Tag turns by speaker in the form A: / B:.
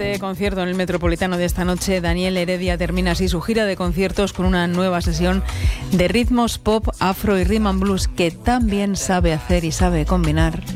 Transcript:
A: este concierto en el Metropolitano de esta noche, Daniel Heredia termina así su gira de conciertos con una nueva sesión de ritmos pop, afro y rhythm and blues que tan bien sabe hacer y sabe combinar.